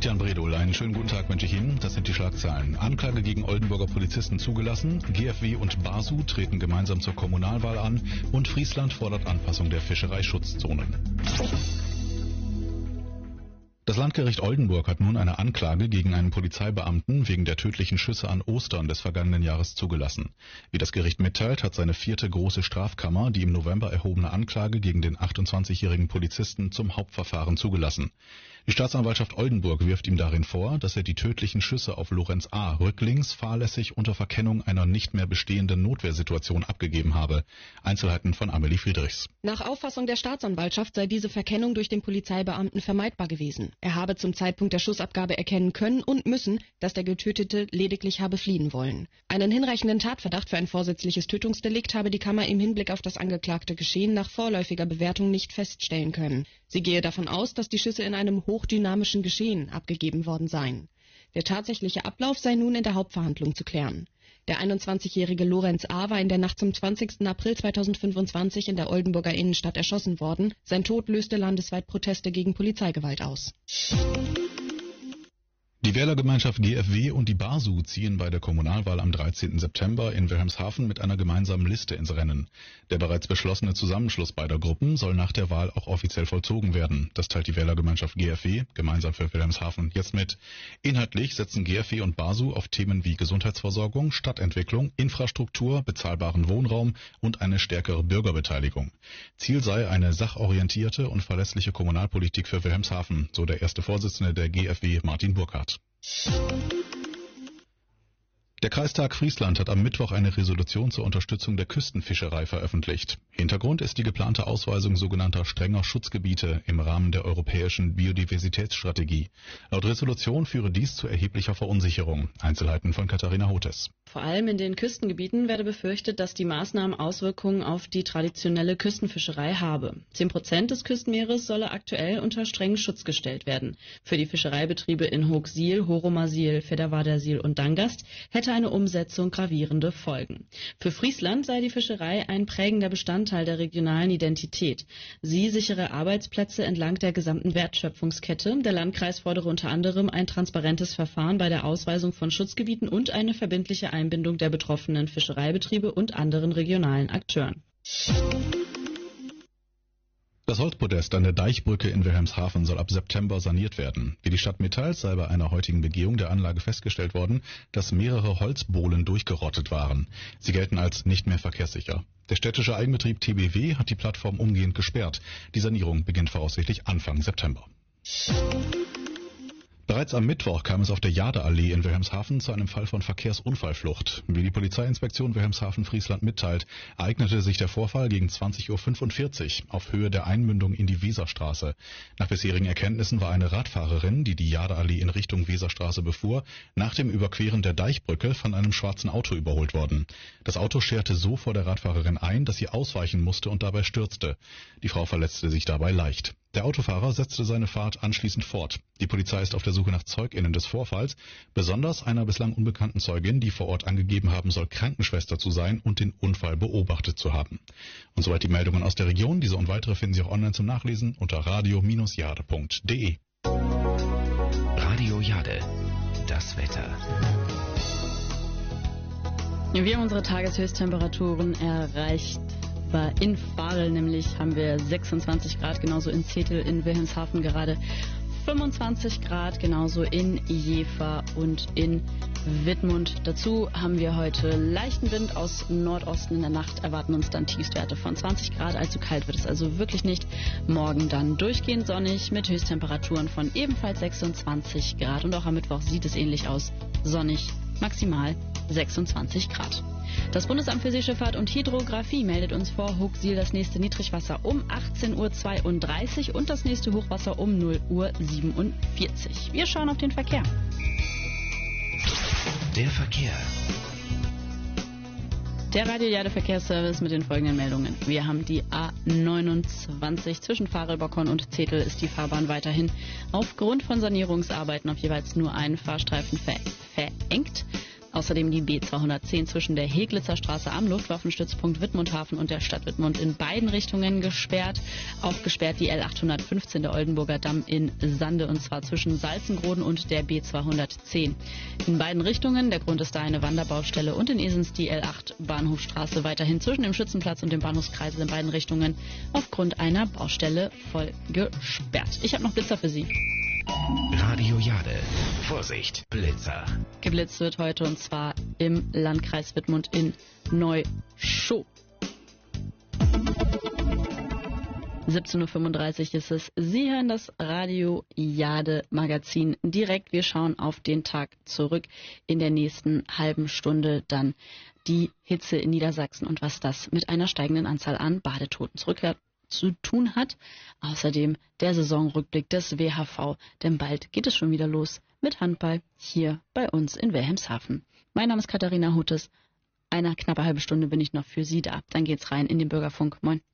Mit Jan Bredol, einen schönen guten Tag wünsche ich Ihnen. Das sind die Schlagzeilen. Anklage gegen Oldenburger Polizisten zugelassen, GfW und BASU treten gemeinsam zur Kommunalwahl an und Friesland fordert Anpassung der Fischereischutzzonen. Das Landgericht Oldenburg hat nun eine Anklage gegen einen Polizeibeamten wegen der tödlichen Schüsse an Ostern des vergangenen Jahres zugelassen. Wie das Gericht mitteilt, hat seine 4. große Strafkammer die im November erhobene Anklage gegen den 28-jährigen Polizisten zum Hauptverfahren zugelassen. Die Staatsanwaltschaft Oldenburg wirft ihm darin vor, dass er die tödlichen Schüsse auf Lorenz A. rücklings fahrlässig unter Verkennung einer nicht mehr bestehenden Notwehrsituation abgegeben habe. Einzelheiten von Amelie Friedrichs. Nach Auffassung der Staatsanwaltschaft sei diese Verkennung durch den Polizeibeamten vermeidbar gewesen. Er habe zum Zeitpunkt der Schussabgabe erkennen können und müssen, dass der Getötete lediglich habe fliehen wollen. Einen hinreichenden Tatverdacht für ein vorsätzliches Tötungsdelikt habe die Kammer im Hinblick auf das angeklagte Geschehen nach vorläufiger Bewertung nicht feststellen können. Sie gehe davon aus, dass die Schüsse in einem hochdynamischen Geschehen abgegeben worden seien. Der tatsächliche Ablauf sei nun in der Hauptverhandlung zu klären. Der 21-jährige Lorenz A. war in der Nacht zum 20. April 2025 in der Oldenburger Innenstadt erschossen worden. Sein Tod löste landesweit Proteste gegen Polizeigewalt aus. Die Wählergemeinschaft GfW und die BASU ziehen bei der Kommunalwahl am 13. September in Wilhelmshaven mit einer gemeinsamen Liste ins Rennen. Der bereits beschlossene Zusammenschluss beider Gruppen soll nach der Wahl auch offiziell vollzogen werden. Das teilt die Wählergemeinschaft GfW, gemeinsam für Wilhelmshaven, jetzt mit. Inhaltlich setzen GfW und BASU auf Themen wie Gesundheitsversorgung, Stadtentwicklung, Infrastruktur, bezahlbaren Wohnraum und eine stärkere Bürgerbeteiligung. Ziel sei eine sachorientierte und verlässliche Kommunalpolitik für Wilhelmshaven, so der erste Vorsitzende der GfW, Martin Burkhardt. Der Kreistag Friesland hat am Mittwoch eine Resolution zur Unterstützung der Küstenfischerei veröffentlicht. Hintergrund ist die geplante Ausweisung sogenannter strenger Schutzgebiete im Rahmen der europäischen Biodiversitätsstrategie. Laut Resolution führe dies zu erheblicher Verunsicherung. Einzelheiten von Katharina Hotes. Vor allem in den Küstengebieten werde befürchtet, dass die Maßnahmen Auswirkungen auf die traditionelle Küstenfischerei habe. 10% des Küstenmeeres solle aktuell unter strengen Schutz gestellt werden. Für die Fischereibetriebe in Hoogsiel, Horomasil, Fedderwadersiel und Dangast hätte eine Umsetzung gravierende Folgen. Für Friesland sei die Fischerei ein prägender Bestandteil der regionalen Identität. Sie sichere Arbeitsplätze entlang der gesamten Wertschöpfungskette. Der Landkreis fordere unter anderem ein transparentes Verfahren bei der Ausweisung von Schutzgebieten und eine verbindliche Einbindung der betroffenen Fischereibetriebe und anderen regionalen Akteuren. Das Holzpodest an der Deichbrücke in Wilhelmshaven soll ab September saniert werden. Wie die Stadt mitteilt, sei bei einer heutigen Begehung der Anlage festgestellt worden, dass mehrere Holzbohlen durchgerottet waren. Sie gelten als nicht mehr verkehrssicher. Der städtische Eigenbetrieb TBW hat die Plattform umgehend gesperrt. Die Sanierung beginnt voraussichtlich Anfang September. Bereits am Mittwoch kam es auf der Jadeallee in Wilhelmshaven zu einem Fall von Verkehrsunfallflucht. Wie die Polizeiinspektion Wilhelmshaven-Friesland mitteilt, ereignete sich der Vorfall gegen 20:45 Uhr auf Höhe der Einmündung in die Weserstraße. Nach bisherigen Erkenntnissen war eine Radfahrerin, die die Jadeallee in Richtung Weserstraße befuhr, nach dem Überqueren der Deichbrücke von einem schwarzen Auto überholt worden. Das Auto scherte so vor der Radfahrerin ein, dass sie ausweichen musste und dabei stürzte. Die Frau verletzte sich dabei leicht. Der Autofahrer setzte seine Fahrt anschließend fort. Die Polizei ist auf der Suche nach ZeugInnen des Vorfalls, besonders einer bislang unbekannten Zeugin, die vor Ort angegeben haben soll, Krankenschwester zu sein und den Unfall beobachtet zu haben. Und soweit die Meldungen aus der Region. Diese und weitere finden Sie auch online zum Nachlesen unter radio-jade.de. Radio Jade, das Wetter. Wir haben unsere Tageshöchsttemperaturen erreicht. In Varel nämlich haben wir 26 Grad, genauso in Zetel, in Wilhelmshaven gerade 25 Grad, genauso in Jever und in Wittmund. Dazu haben wir heute leichten Wind aus Nordosten. In der Nacht erwarten uns dann Tiefstwerte von 20 Grad, allzu kalt wird es also wirklich nicht. Morgen dann durchgehend sonnig mit Höchsttemperaturen von ebenfalls 26 Grad und auch am Mittwoch sieht es ähnlich aus, sonnig, maximal 26 Grad. Das Bundesamt für Seeschifffahrt und Hydrographie meldet uns vor Hoogsiel das nächste Niedrigwasser um 18:32 Uhr und das nächste Hochwasser um 0:47 Uhr. Wir schauen auf den Verkehr. Der Verkehr. Der Radio Jade Verkehrsservice mit den folgenden Meldungen. Wir haben die A29 zwischen Varel-Bockern und Zetel ist die Fahrbahn weiterhin aufgrund von Sanierungsarbeiten auf jeweils nur einen Fahrstreifen verengt. Außerdem die B210 zwischen der Heglitzer Straße am Luftwaffenstützpunkt Wittmundhafen und der Stadt Wittmund in beiden Richtungen gesperrt. Auch gesperrt die L815 der Oldenburger Damm in Sande, und zwar zwischen Salzengroden und der B210. In beiden Richtungen, der Grund ist da eine Wanderbaustelle, und in Esens die L8 Bahnhofstraße weiterhin zwischen dem Schützenplatz und dem Bahnhofskreisel in beiden Richtungen aufgrund einer Baustelle voll gesperrt. Ich habe noch Blitzer für Sie. Radio Jade. Vorsicht, Blitzer. Geblitzt wird heute, und zwar im Landkreis Wittmund in Neuschow. 17.35 Uhr ist es. Sie hören das Radio Jade Magazin direkt. Wir schauen auf den Tag zurück. In der nächsten halben Stunde dann die Hitze in Niedersachsen und was das mit einer steigenden Anzahl an Badetoten zu tun hat. Außerdem der Saisonrückblick des WHV, denn bald geht es schon wieder los mit Handball hier bei uns in Wilhelmshaven. Mein Name ist Katharina Hutes. Eine knappe halbe Stunde bin ich noch für Sie da. Dann geht's rein in den Bürgerfunk. Moin.